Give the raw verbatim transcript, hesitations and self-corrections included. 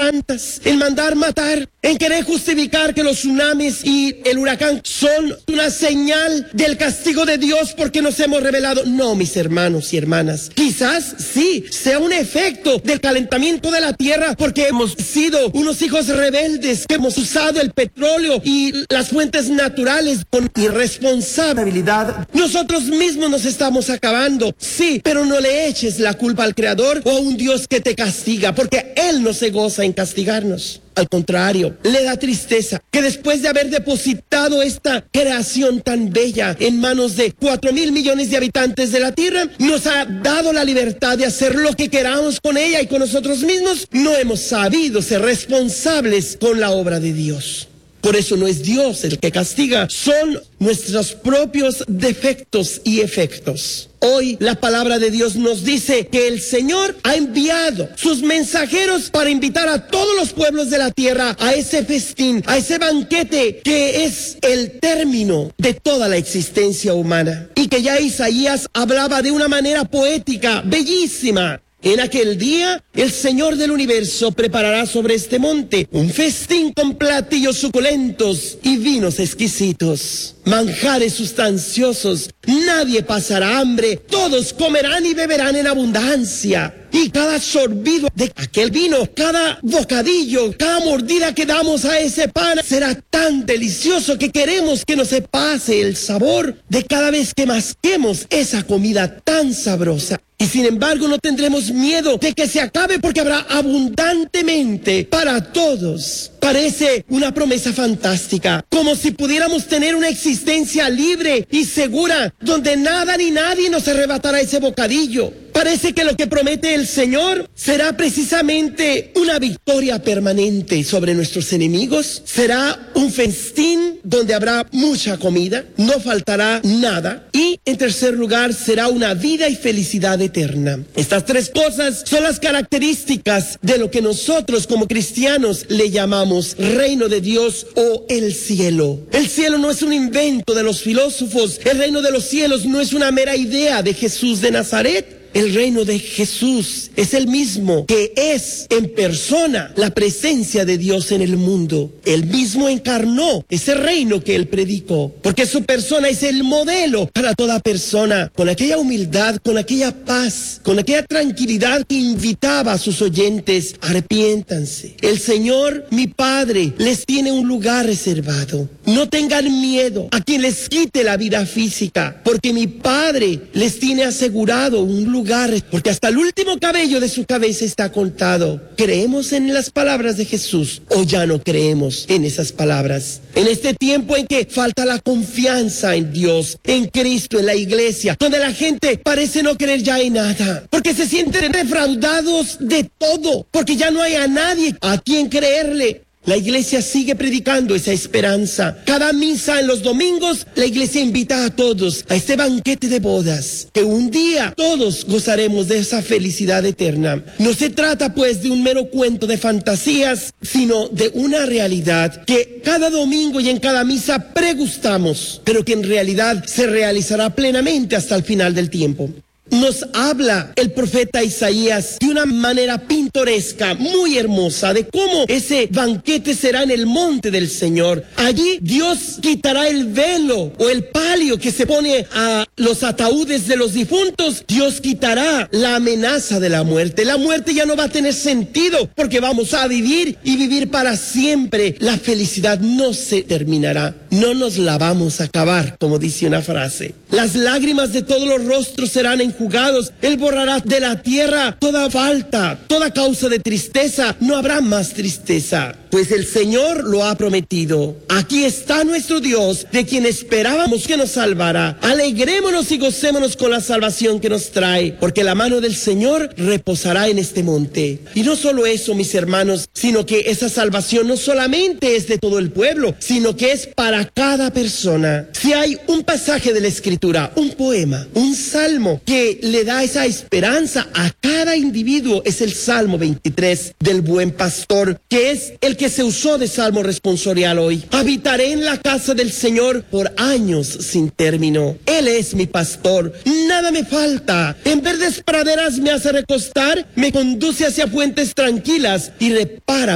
santas, en mandar matar, en querer justificar que los tsunamis y el huracán son una señal del castigo de Dios porque nos hemos rebelado. No, mis hermanos y hermanas, quizás sí sea un efecto del calentamiento de la tierra porque hemos sido unos hijos rebeldes, que hemos usado el petróleo y las fuentes naturales con irresponsabilidad. Nosotros mismos nos estamos acabando, sí, pero no le eches la culpa al Creador o a un Dios que te castiga, porque Él no se goza en castigarnos. Al contrario, le da tristeza que después de haber depositado esta creación tan bella en manos de cuatro mil millones de habitantes de la tierra, nos ha dado la libertad de hacer lo que queramos con ella y con nosotros mismos. No hemos sabido ser responsables con la obra de Dios. Por eso no es Dios el que castiga, son nuestros propios defectos y efectos. Hoy la palabra de Dios nos dice que el Señor ha enviado sus mensajeros para invitar a todos los pueblos de la tierra a ese festín, a ese banquete que es el término de toda la existencia humana. Y que ya Isaías hablaba de una manera poética, bellísima. En aquel día, el Señor del universo preparará sobre este monte un festín con platillos suculentos y vinos exquisitos, manjares sustanciosos. Nadie pasará hambre, todos comerán y beberán en abundancia. Y cada sorbido de aquel vino, cada bocadillo, cada mordida que damos a ese pan será tan delicioso que queremos que no se pase el sabor de cada vez que masquemos esa comida tan sabrosa. Y sin embargo no tendremos miedo de que se acabe porque habrá abundantemente para todos. Parece una promesa fantástica, como si pudiéramos tener una existencia libre y segura, donde nada ni nadie nos arrebatará ese bocadillo. Parece que lo que promete el Señor será precisamente una victoria permanente sobre nuestros enemigos. Será un festín donde habrá mucha comida, no faltará nada. Y en tercer lugar, será una vida y felicidad eterna. Estas tres cosas son las características de lo que nosotros como cristianos le llamamos reino de Dios o el cielo. El cielo no es un invento de los filósofos. El reino de los cielos no es una mera idea de Jesús de Nazaret. El reino de Jesús es el mismo que es en persona la presencia de Dios en el mundo. Él mismo encarnó ese reino que él predicó, porque su persona es el modelo para toda persona, con aquella humildad, con aquella paz, con aquella tranquilidad que invitaba a sus oyentes: arrepiéntanse. El Señor, mi Padre, les tiene un lugar reservado. No tengan miedo a quien les quite la vida física, porque mi Padre les tiene asegurado un lugar, porque hasta el último cabello de su cabeza está contado. ¿Creemos en las palabras de Jesús o ya no creemos en esas palabras? En este tiempo en que falta la confianza en Dios, en Cristo, en la iglesia, donde la gente parece no creer ya en nada, porque se sienten defraudados de todo, porque ya no hay a nadie a quien creerle. La iglesia sigue predicando esa esperanza. Cada misa en los domingos, la iglesia invita a todos a este banquete de bodas, que un día todos gozaremos de esa felicidad eterna. No se trata pues de un mero cuento de fantasías, sino de una realidad que cada domingo y en cada misa pregustamos, pero que en realidad se realizará plenamente hasta el final del tiempo. Nos habla el profeta Isaías de una manera pintoresca, muy hermosa, de cómo ese banquete será en el monte del Señor. Allí Dios quitará el velo o el palio que se pone a los ataúdes de los difuntos. Dios quitará la amenaza de la muerte. La muerte ya no va a tener sentido porque vamos a vivir y vivir para siempre. La felicidad no se terminará. No nos la vamos a acabar, como dice una frase. Las lágrimas de todos los rostros serán enjugados. Él borrará de la tierra toda falta, toda causa de tristeza. No habrá más tristeza, pues el Señor lo ha prometido. Aquí está nuestro Dios, de quien esperábamos que nos salvara. Alegrémonos y gocémonos con la salvación que nos trae, porque la mano del Señor reposará en este monte. Y no solo eso, mis hermanos, sino que esa salvación no solamente es de todo el pueblo, sino que es para cada persona. Si hay un pasaje de la Escritura, un poema, un salmo que le da esa esperanza a cada individuo, es el Salmo veintitrés del Buen Pastor, que es el que se usó de salmo responsorial hoy. Habitaré en la casa del Señor por años sin término. Él es mi pastor, nada me falta. En verdes praderas me hace recostar, me conduce hacia fuentes tranquilas y repara